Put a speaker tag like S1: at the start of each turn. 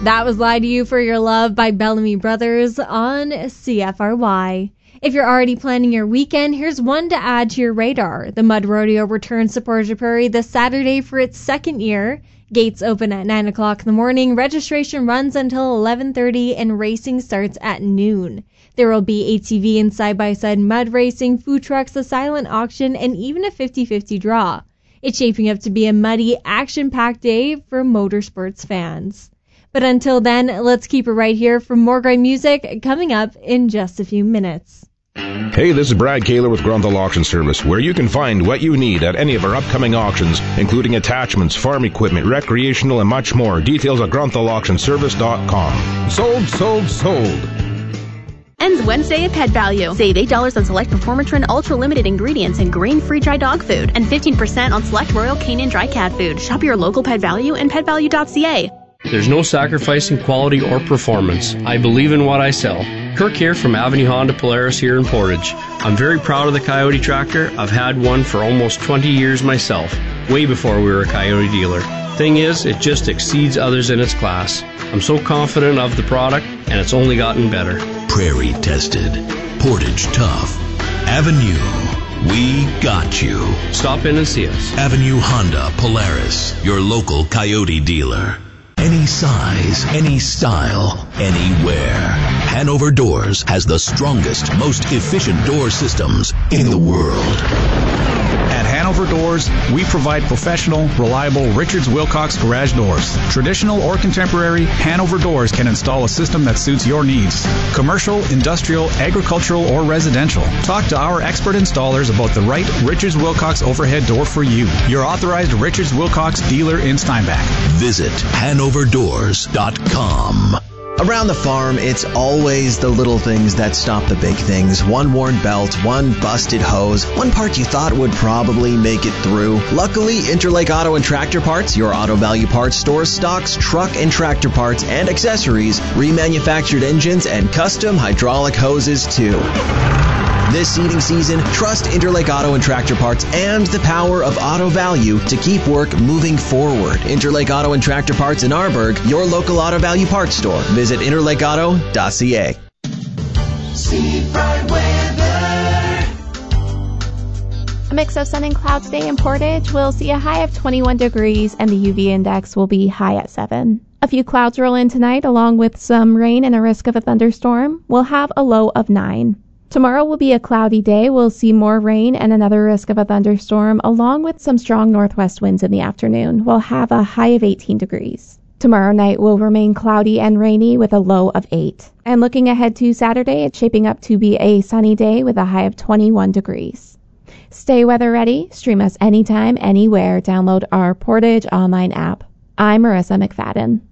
S1: That was Lie to You for Your Love by Bellamy Brothers on CFRY. If you're already planning your weekend, here's one to add to your radar. The Mud Rodeo returns to Portage Prairie this Saturday for its second year. Gates open at 9 o'clock in the morning, registration runs until 11:30, and racing starts at noon. There will be ATV and side-by-side mud racing, food trucks, a silent auction, and even a 50-50 draw. It's shaping up to be a muddy, action-packed day for motorsports fans. But until then, let's keep it right here for more great music coming up in just a few minutes.
S2: Hey, this is Brad Kaler with Grunthal Auction Service, where you can find what you need at any of our upcoming auctions, including attachments, farm equipment, recreational, and much more. Details at grunthauctionservice.com.
S3: Sold, sold, sold.
S4: Ends Wednesday at Pet Value. Save $8 on select Performatrin Ultra Limited ingredients and grain-free dry dog food, and 15% on select Royal Canin dry cat food. Shop your local Pet Value and petvalue.ca.
S5: There's no sacrificing quality or performance. I believe in what I sell. Kirk here from Avenue Honda Polaris here in Portage. I'm very proud of the Coyote tractor. I've had one for almost 20 years myself, way before we were a Coyote dealer. Thing is, it just exceeds others in its class. I'm so confident of the product, and it's only gotten better.
S6: Prairie tested. Portage tough. Avenue. We got you.
S5: Stop in and see us.
S6: Avenue Honda Polaris, your local Coyote dealer. Any size, any style, anywhere. Hanover Doors has the strongest, most efficient door systems in the world.
S3: At Hanover Doors, we provide professional, reliable Richards Wilcox garage doors. Traditional or contemporary, Hanover Doors can install a system that suits your needs. Commercial, industrial, agricultural, or residential. Talk to our expert installers about the right Richards Wilcox overhead door for you. Your authorized Richards Wilcox dealer in Steinbach.
S6: Visit HanoverDoors.com.
S7: Around the farm, it's always the little things that stop the big things. One worn belt, one busted hose, one part you thought would probably make it through. Luckily, Interlake Auto and Tractor Parts, your Auto Value Parts store, stocks truck and tractor parts and accessories, remanufactured engines, and custom hydraulic hoses too. This seeding season, trust Interlake Auto and Tractor Parts and the power of Auto Value to keep work moving forward. Interlake Auto and Tractor Parts in Arborg, your local Auto Value Parts store. Visit interlakeauto.ca.
S8: A mix of sun and clouds today in Portage. We'll see a high of 21 degrees and the UV index will be high at 7. A few clouds roll in tonight along with some rain and a risk of a thunderstorm. We'll have a low of 9. Tomorrow will be a cloudy day. We'll see more rain and another risk of a thunderstorm, along with some strong northwest winds in the afternoon. We'll have a high of 18 degrees. Tomorrow night will remain cloudy and rainy with a low of 8. And looking ahead to Saturday, it's shaping up to be a sunny day with a high of 21 degrees. Stay weather ready. Stream us anytime, anywhere. Download our Portage online app. I'm Marissa McFadden.